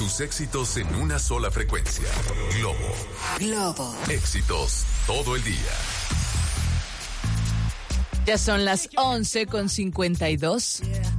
Tus éxitos en una sola frecuencia. Globo. Éxitos todo el día. Ya son las 11:52.